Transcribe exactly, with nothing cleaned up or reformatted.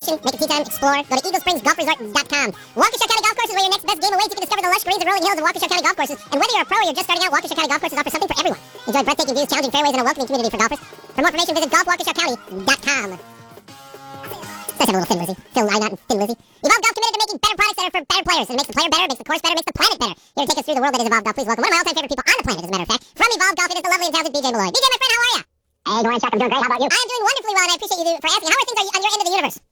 vacation, make a tea time, explore, go to eagle springs golf resort dot com. Waukesha County Golf Courses, where your next best game awaits. You can discover the lush greens and rolling hills of Waukesha County Golf Courses. And whether you're a pro or you're just starting out, Waukesha County Golf Courses offer something for everyone. Enjoy breathtaking views, challenging fairways, and a welcoming community for golfers. For more information, visit golf waukesha county dot com. Nice to have a little Thin Lizzy. Phil Lynott and Thin Lizzy. Evolve Golf committed to making better products that are for better players. And it makes the player better, makes the course better, makes the planet better. Here to take us through the world that is Evolve Golf, please welcome one of my all-time favorite people on the planet, as a matter of fact. From Evolve Golf, it is the lovely and talented B J Malloy. B J, my friend, how are you? Hey, Dorian Chuck, I'm doing great. How about you? I am doing wonderfully well, and I appreciate you for asking. How are things on your end of the universe?